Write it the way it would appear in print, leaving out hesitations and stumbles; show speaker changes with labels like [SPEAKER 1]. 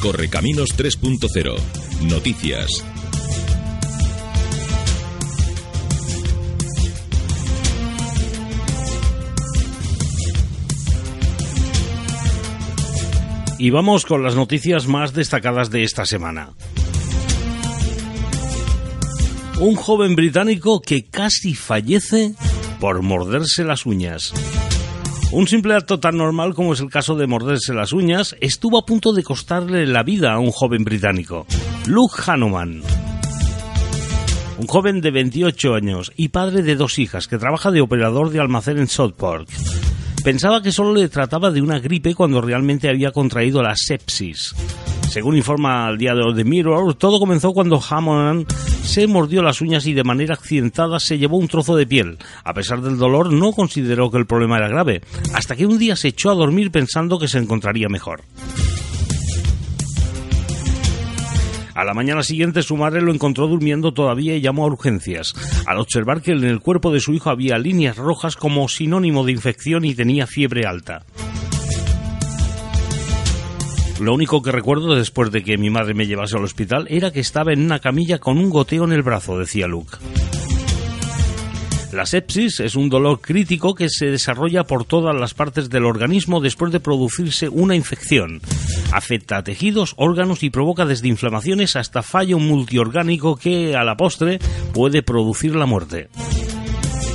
[SPEAKER 1] Correcaminos 3.0. Noticias.
[SPEAKER 2] Y vamos con las noticias más destacadas de esta semana. Un joven británico que casi fallece por morderse las uñas. Un simple acto tan normal como es el caso de morderse las uñas estuvo a punto de costarle la vida a un joven británico, Luke Hanuman. Un joven de 28 años y padre de 2 hijas que trabaja de operador de almacén en Southport. Pensaba que solo le trataba de una gripe cuando realmente había contraído la sepsis. Según informa el diario The Mirror, todo comenzó cuando Hanuman se mordió las uñas y de manera accidentada se llevó un trozo de piel. A pesar del dolor, no consideró que el problema era grave, hasta que un día se echó a dormir pensando que se encontraría mejor. A la mañana siguiente su madre lo encontró durmiendo todavía y llamó a urgencias, al observar que en el cuerpo de su hijo había líneas rojas como sinónimo de infección y tenía fiebre alta. Lo único que recuerdo después de que mi madre me llevase al hospital era que estaba en una camilla con un goteo en el brazo, decía Luke. La sepsis es un dolor crítico que se desarrolla por todas las partes del organismo después de producirse una infección. Afecta a tejidos, órganos y provoca desde inflamaciones hasta fallo multiorgánico que, a la postre, puede producir la muerte.